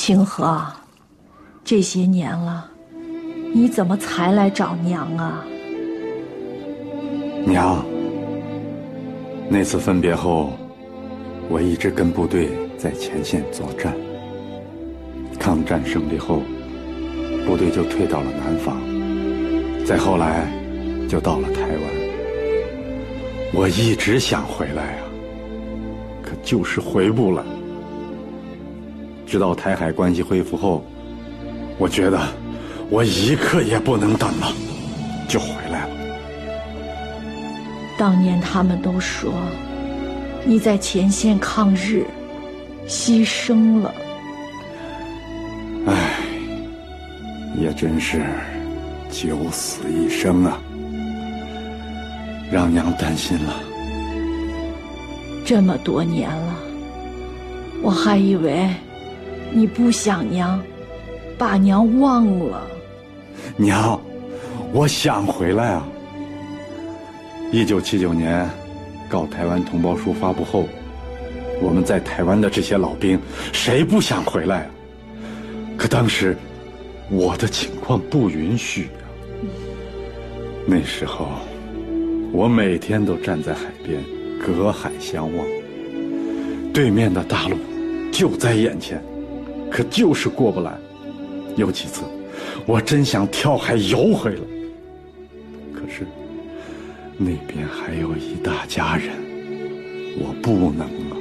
清河，这些年了，你怎么才来找娘啊？ 娘，那次分别后，我一直跟部队在前线作战。抗战胜利后，部队就退到了南方，再后来就到了台湾。我一直想回来啊，可就是回不来。直到台海关系恢复后，我觉得我一刻也不能等了，就回来了。 当年他们都说你在前线抗日牺牲了， 唉，也真是九死一生啊，让娘担心了。 这么多年了，我还以为你不想娘，把娘忘了。 娘，我想回来啊。1979年告台湾同胞书发布后，我们在台湾的这些老兵谁不想回来啊？可当时我的情况不允许啊。那时候我每天都站在海边隔海相望，对面的大陆就在眼前，可就是过不来。有几次我真想跳海游回来，可是那边还有一大家人，我不能啊。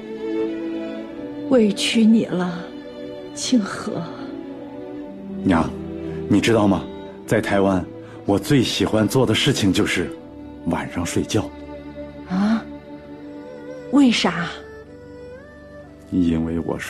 委屈你了，清河。 娘，你知道吗？在台湾，我最喜欢做的事情就是晚上睡觉。 啊？为啥？ 因为我